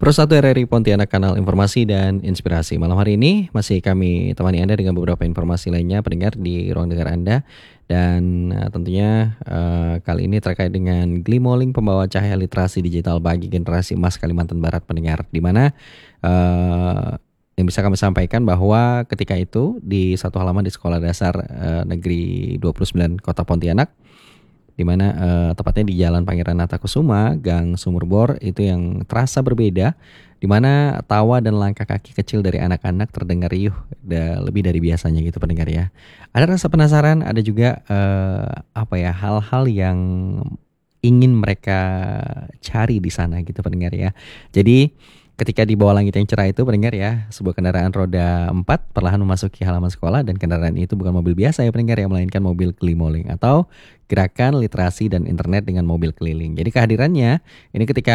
Pro 1 RRI Pontianak, kanal informasi dan inspirasi. Malam hari ini masih kami temani Anda dengan beberapa informasi lainnya pendengar di ruang dengar Anda. Dan tentunya kali ini terkait dengan Gleamolink, pembawa cahaya literasi digital bagi generasi emas Kalimantan Barat pendengar. Di mana yang bisa kami sampaikan bahwa ketika itu di satu halaman di Sekolah Dasar Negeri 29 Kota Pontianak, di mana tepatnya di Jalan Pangeran Natakusuma, Gang Sumur Bor, itu yang terasa berbeda, di mana tawa dan langkah kaki kecil dari anak-anak terdengar riuh lebih dari biasanya gitu pendengar ya. Ada rasa penasaran, ada juga hal-hal yang ingin mereka cari di sana gitu pendengar ya. Jadi ketika di bawah langit yang cerah itu pendengar ya, sebuah kendaraan roda 4 perlahan memasuki halaman sekolah, dan kendaraan itu bukan mobil biasa ya pendengar ya, melainkan mobil Gleamolink atau Gerakan Literasi dan Internet dengan Mobil Keliling. Jadi kehadirannya ini ketika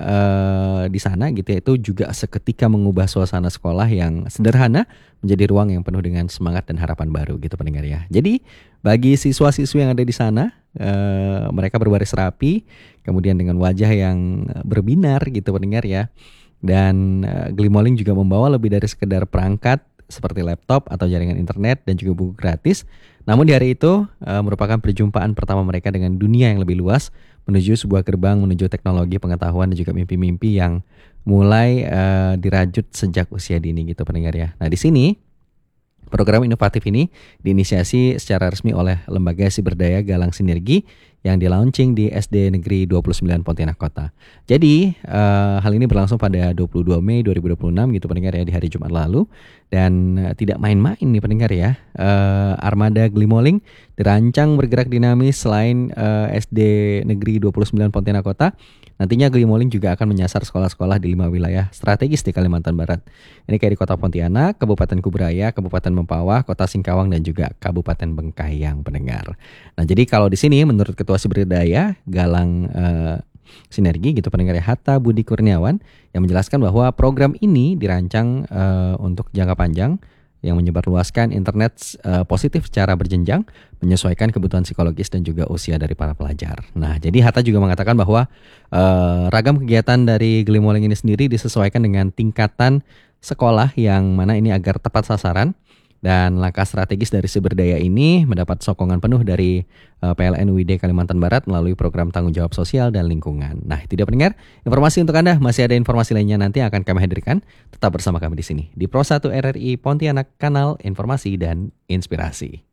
di sana gitu ya, itu juga seketika mengubah suasana sekolah yang sederhana menjadi ruang yang penuh dengan semangat dan harapan baru gitu pendengar ya. Jadi bagi siswa-siswi yang ada di sana, mereka berbaris rapi, kemudian dengan wajah yang berbinar gitu pendengar ya. Dan Gleamolink juga membawa lebih dari sekedar perangkat seperti laptop atau jaringan internet dan juga buku gratis. Namun di hari itu merupakan perjumpaan pertama mereka dengan dunia yang lebih luas, menuju sebuah gerbang menuju teknologi, pengetahuan dan juga mimpi-mimpi yang mulai dirajut sejak usia dini gitu pendengar ya. Nah di sini program inovatif ini diinisiasi secara resmi oleh Lembaga Siberdaya Galang Sinergi yang di-launching di SD Negeri 29 Pontianak Kota. Jadi hal ini berlangsung pada 22 Mei 2026 gitu pendengar ya, di hari Jumat lalu. Dan tidak main-main nih pendengar ya, armada Gleamolink dirancang bergerak dinamis. Selain SD Negeri 29 Pontianak Kota, nantinya Gleamolink juga akan menyasar sekolah-sekolah di 5 wilayah strategis di Kalimantan Barat. Ini kayak di Kota Pontianak, Kabupaten Kuburaya, Kabupaten Mempawah, Kota Singkawang dan juga Kabupaten Bengkayang pendengar. Nah, jadi kalau di sini menurut Ketua Siberdaya Galang Sinergi gitu pendengar ya, Hatta Budi Kurniawan, yang menjelaskan bahwa program ini dirancang untuk jangka panjang yang menyebarluaskan internet positif secara berjenjang, menyesuaikan kebutuhan psikologis dan juga usia dari para pelajar. Nah, jadi Hatta juga mengatakan bahwa ragam kegiatan dari Gleamolink ini sendiri disesuaikan dengan tingkatan sekolah yang mana ini agar tepat sasaran. Dan langkah strategis dari Siberdaya ini mendapat sokongan penuh dari PLN UID Kalimantan Barat melalui program tanggung jawab sosial dan lingkungan. Nah, itu dia pendengar, informasi untuk Anda. Masih ada informasi lainnya nanti yang akan kami hadirkan. Tetap bersama kami di sini di Pro 1 RRI Pontianak, kanal informasi dan inspirasi.